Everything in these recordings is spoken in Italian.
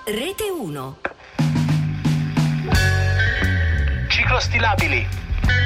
Rete 1. Ciclostilabili.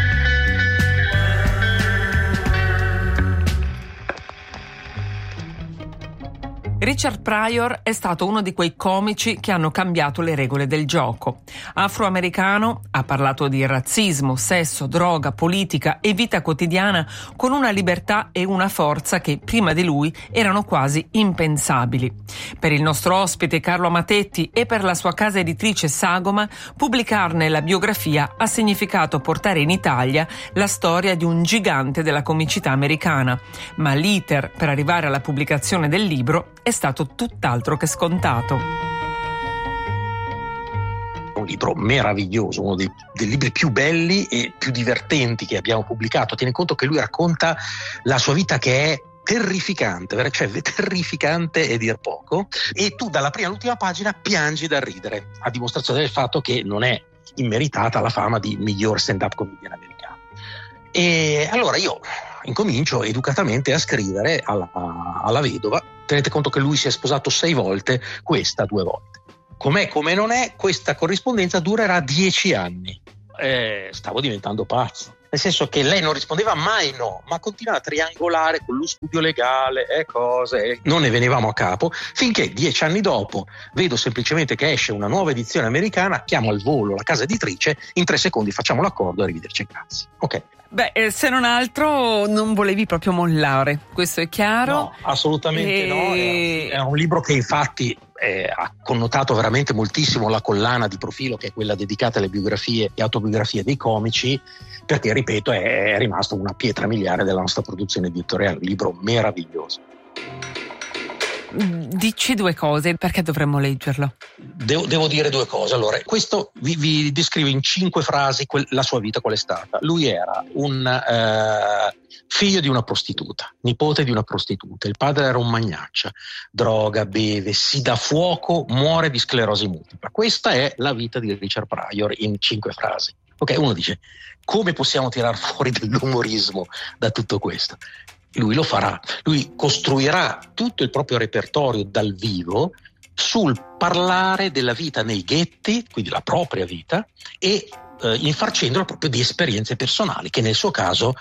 Richard Pryor è stato uno di quei comici che hanno cambiato le regole del gioco. Afroamericano, ha parlato di razzismo, sesso, droga, politica e vita quotidiana con una libertà e una forza che prima di lui erano quasi impensabili. Per il nostro ospite Carlo Matetti e per la sua casa editrice Sagoma, pubblicarne la biografia ha significato portare in Italia la storia di un gigante della comicità americana. Ma l'iter per arrivare alla pubblicazione del libro è stato tutt'altro che scontato. Un libro meraviglioso, uno dei libri più belli e più divertenti che abbiamo pubblicato. Tieni conto che lui racconta la sua vita, che è terrificante, cioè terrificante è dir poco, e tu dalla prima all'ultima pagina piangi da ridere, a dimostrazione del fatto che non è immeritata la fama di miglior stand-up comedian americano. E allora io incomincio educatamente a scrivere alla vedova. Tenete conto che lui si è sposato 6 volte, questa 2 volte. Com'è come non è, questa corrispondenza durerà 10 anni. Stavo diventando pazzo, nel senso che lei non rispondeva mai no, ma continuava a triangolare con lo studio legale e cose, non ne venivamo a capo, finché 10 anni dopo vedo semplicemente che esce una nuova edizione americana, chiamo al volo la casa editrice, in 3 secondi facciamo l'accordo, arrivederci, grazie. Ok. Beh, se non altro non volevi proprio mollare, questo è chiaro. No, assolutamente no. È un libro che infatti ha connotato veramente moltissimo la collana di profilo, che è quella dedicata alle biografie e autobiografie dei comici, perché, ripeto, è rimasto una pietra miliare della nostra produzione editoriale, un libro meraviglioso. Dici 2 cose, perché dovremmo leggerlo? Devo dire 2 cose. Allora, questo vi descrive in 5 frasi la sua vita qual è stata. Lui era un figlio di una prostituta, nipote di una prostituta. Il padre era un magnaccia, droga, beve, si dà fuoco, muore di sclerosi multipla. Questa è la vita di Richard Pryor in 5 frasi. Ok, uno dice: come possiamo tirar fuori dell'umorismo da tutto questo? Lui lo farà, lui costruirà tutto il proprio repertorio dal vivo sul parlare della vita nei ghetti, quindi la propria vita, e infarcendolo proprio di esperienze personali che nel suo caso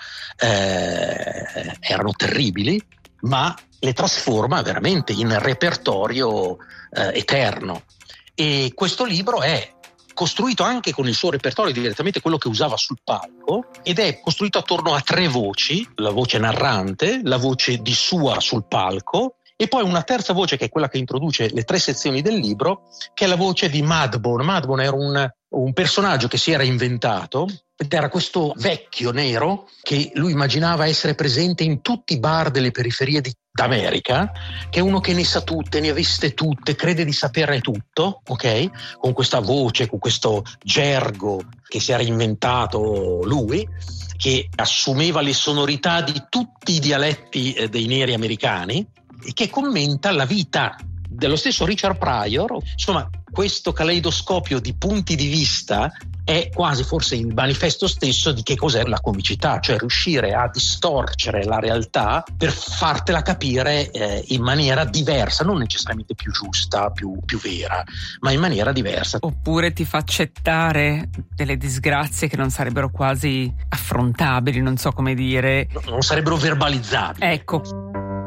erano terribili, ma le trasforma veramente in repertorio eterno. E questo libro è costruito anche con il suo repertorio, direttamente quello che usava sul palco, ed è costruito attorno a 3 voci: la voce narrante, la voce di sua sul palco e poi una terza voce che è quella che introduce le 3 sezioni del libro, che è la voce di Madbone. Madbone era un personaggio che si era inventato, ed era questo vecchio nero che lui immaginava essere presente in tutti i bar delle periferie d'America, che è uno che ne sa tutte, ne ha viste tutte, crede di sapere tutto, ok? Con questa voce, con questo gergo che si era inventato lui, che assumeva le sonorità di tutti i dialetti dei neri americani, e che commenta la vita dello stesso Richard Pryor. Insomma, questo caleidoscopio di punti di vista è quasi forse il manifesto stesso di che cos'è la comicità, cioè riuscire a distorcere la realtà per fartela capire in maniera diversa, non necessariamente più giusta, più vera, ma in maniera diversa. Oppure ti fa accettare delle disgrazie che non sarebbero quasi affrontabili, non so come dire. Non sarebbero verbalizzabili. Ecco.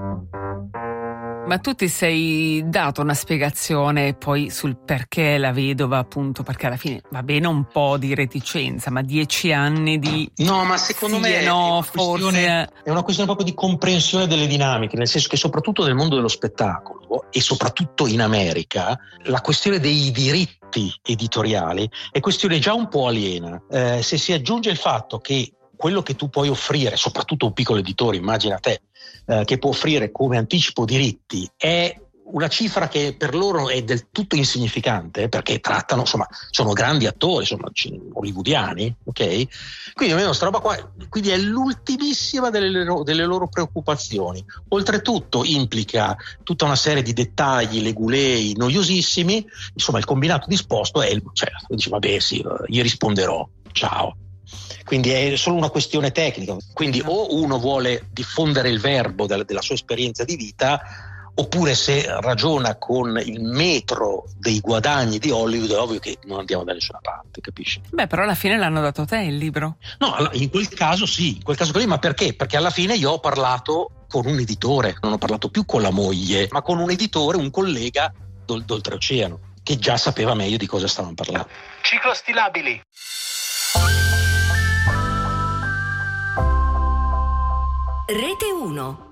Ma tu ti sei dato una spiegazione poi sul perché la vedova, appunto, perché alla fine va bene un po' di reticenza, ma 10 anni di... No, ma secondo me è una questione proprio di comprensione delle dinamiche, nel senso che soprattutto nel mondo dello spettacolo e soprattutto in America la questione dei diritti editoriali è questione già un po' aliena. Se si aggiunge il fatto che quello che tu puoi offrire, soprattutto un piccolo editore, immagina te, che può offrire come anticipo diritti, è una cifra che per loro è del tutto insignificante, perché trattano, insomma, sono grandi attori, insomma, hollywoodiani, ok? Quindi almeno sta roba qua, quindi è l'ultimissima delle loro preoccupazioni. Oltretutto implica tutta una serie di dettagli legulei noiosissimi, insomma il combinato disposto è, cioè, dice vabbè sì, io risponderò, ciao. Quindi è solo una questione tecnica. Quindi o uno vuole diffondere il verbo della sua esperienza di vita, oppure se ragiona con il metro dei guadagni di Hollywood, è ovvio che non andiamo da nessuna parte, capisci? Beh, però alla fine l'hanno dato a te il libro. No, in quel caso sì, in quel caso lì, ma perché? Perché alla fine io ho parlato con un editore, non ho parlato più con la moglie, ma con un editore, un collega d'oltreoceano, che già sapeva meglio di cosa stavano parlando. Ciclostilabili. Rete 1.